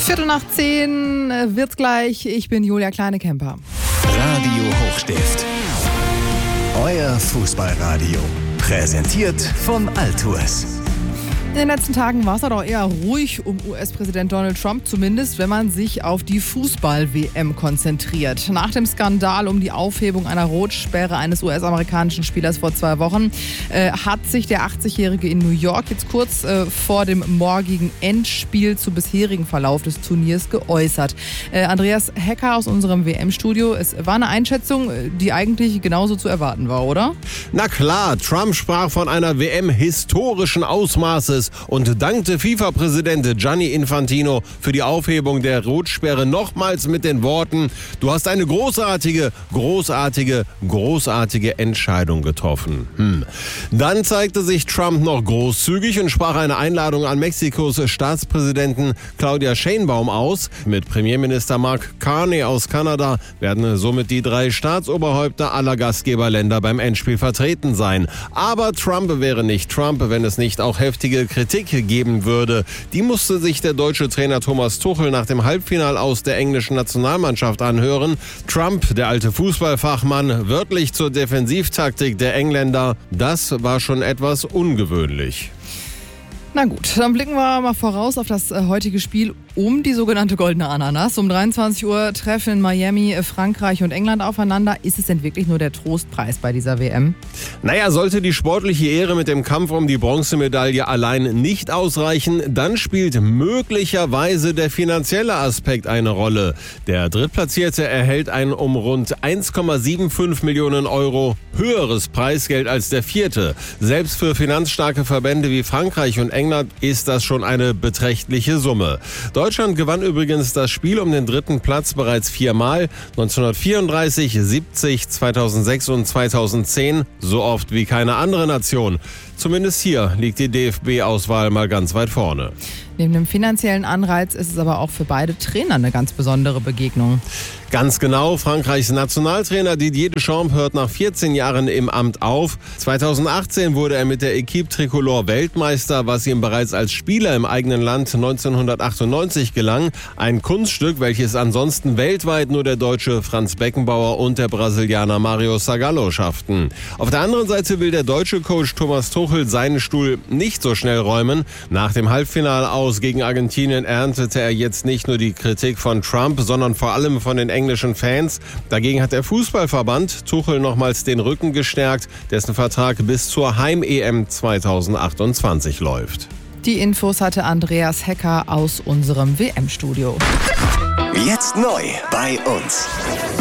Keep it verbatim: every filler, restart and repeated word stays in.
Viertel nach zehn wird's gleich. Ich bin Julia Kleine-Kemper. Radio Hochstift. Euer Fußballradio. Präsentiert von Altours. In den letzten Tagen war es doch eher ruhig um U S-Präsident Donald Trump, zumindest wenn man sich auf die Fußball-W M konzentriert. Nach dem Skandal um die Aufhebung einer Rotsperre eines U S-amerikanischen Spielers vor zwei Wochen äh, hat sich der achtzigjährige in New York jetzt kurz äh, vor dem morgigen Endspiel zum bisherigen Verlauf des Turniers geäußert. Äh, Andreas Hecker aus unserem W M-Studio. Es war eine Einschätzung, die eigentlich genauso zu erwarten war, oder? Na klar, Trump sprach von einer W M historischen Ausmaßes und dankte FIFA-Präsident Gianni Infantino für die Aufhebung der Rotsperre nochmals mit den Worten: Du hast eine großartige, großartige, großartige Entscheidung getroffen. Hm. Dann zeigte sich Trump noch großzügig und sprach eine Einladung an Mexikos Staatspräsidenten Claudia Sheinbaum aus. Mit Premierminister Mark Carney aus Kanada werden somit die drei Staatsoberhäupter aller Gastgeberländer beim Endspiel vertreten sein. Aber Trump wäre nicht Trump, wenn es nicht auch heftige Kritik geben würde. Die musste sich der deutsche Trainer Thomas Tuchel nach dem Halbfinal aus der englischen Nationalmannschaft anhören. Trump, der alte Fußballfachmann, wörtlich zur Defensivtaktik der Engländer. Das war schon etwas ungewöhnlich. Na gut, dann blicken wir mal voraus auf das heutige Spiel um die sogenannte Goldene Ananas. Um dreiundzwanzig Uhr treffen in Miami Frankreich und England aufeinander. Ist es denn wirklich nur der Trostpreis bei dieser W M? Naja, sollte die sportliche Ehre mit dem Kampf um die Bronzemedaille allein nicht ausreichen, dann spielt möglicherweise der finanzielle Aspekt eine Rolle. Der Drittplatzierte erhält ein um rund eins Komma fünfundsiebzig Millionen Euro höheres Preisgeld als der Vierte. Selbst für finanzstarke Verbände wie Frankreich und England ist das schon eine beträchtliche Summe. Deutschland gewann übrigens das Spiel um den dritten Platz bereits viermal, neunzehnhundertvierunddreißig, siebzig, zweitausendsechs und zweitausendzehn, so oft wie keine andere Nation. Zumindest hier liegt die D F B-Auswahl mal ganz weit vorne. Neben dem finanziellen Anreiz ist es aber auch für beide Trainer eine ganz besondere Begegnung. Ganz genau, Frankreichs Nationaltrainer Didier Deschamps hört nach vierzehn Jahren im Amt auf. zweitausendachtzehn wurde er mit der Equipe Tricolore Weltmeister, was ihm bereits als Spieler im eigenen Land neunzehnhundertachtundneunzig gelang. Ein Kunststück, welches ansonsten weltweit nur der Deutsche Franz Beckenbauer und der Brasilianer Mario Zagallo schafften. Auf der anderen Seite will der deutsche Coach Thomas Tuchel seinen Stuhl nicht so schnell räumen. Nach dem Halbfinale aus gegen Argentinien erntete er jetzt nicht nur die Kritik von Trump, sondern vor allem von den englischen Fans. Dagegen hat der Fußballverband Tuchel nochmals den Rücken gestärkt, dessen Vertrag bis zur Heim-E M zweitausendachtundzwanzig läuft. Die Infos hatte Andreas Hecker aus unserem W M-Studio. Jetzt neu bei uns.